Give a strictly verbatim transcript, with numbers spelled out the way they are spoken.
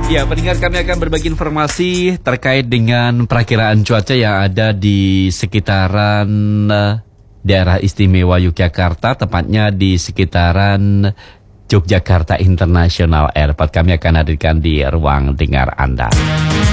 Ya, pendengar, kami akan berbagi informasi terkait dengan perakiraan cuaca yang ada di sekitaran uh, daerah istimewa Yogyakarta, tepatnya di sekitaran Yogyakarta International Airport. Kami akan hadirkan di ruang dengar Anda.